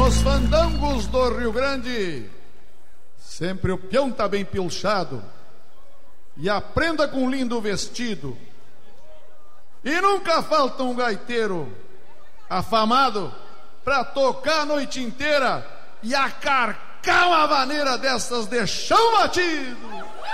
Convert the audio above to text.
Nos fandangos do Rio Grande, sempre o peão tá bem pilchado e a prenda com lindo vestido. E nunca falta um gaiteiro afamado pra tocar a noite inteira e acarcar uma vaneira dessas de chão batido.